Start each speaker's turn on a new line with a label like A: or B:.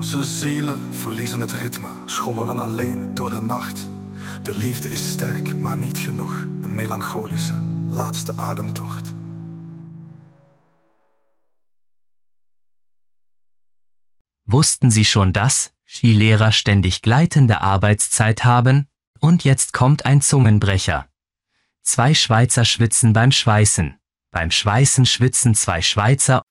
A: Onze zielen verliezen het ritme, schommelen alleen door de nacht. De liefde is sterk, maar niet genoeg. Een melancholische, laatste ademtocht.
B: Wussten Sie schon, dass Skilehrer ständig gleitende Arbeitszeit haben? Und jetzt kommt ein Zungenbrecher. 2 Schweizer schwitzen beim Schweißen. Beim Schweißen schwitzen 2 Schweizer